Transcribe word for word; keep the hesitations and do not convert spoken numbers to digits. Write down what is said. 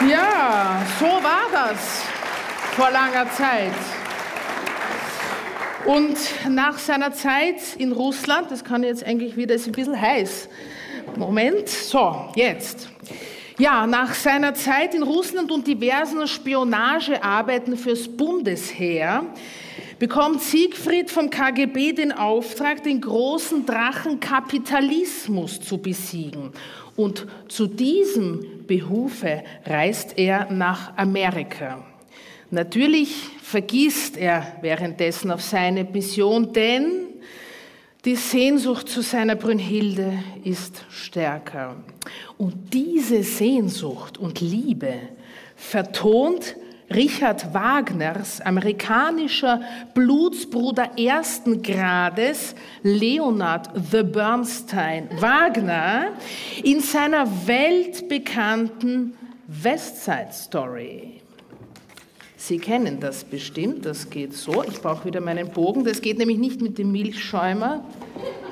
Ja, so war das vor langer Zeit. Und nach seiner Zeit in Russland, das kann jetzt eigentlich wieder, ist ein bisschen heiß. Moment, so, jetzt. Ja, nach seiner Zeit in Russland und diversen Spionagearbeiten fürs Bundesheer bekommt Siegfried vom K G B den Auftrag, den großen Drachen Kapitalismus zu besiegen. Und zu diesem Behufe reist er nach Amerika. Natürlich vergisst er währenddessen auf seine Mission, denn die Sehnsucht zu seiner Brünnhilde ist stärker. Und diese Sehnsucht und Liebe vertont Richard Wagners amerikanischer Blutsbruder ersten Grades, Leonard the Bernstein Wagner, in seiner weltbekannten West Side Story. Sie kennen das bestimmt, das geht so. Ich brauche wieder meinen Bogen, das geht nämlich nicht mit dem Milchschäumer.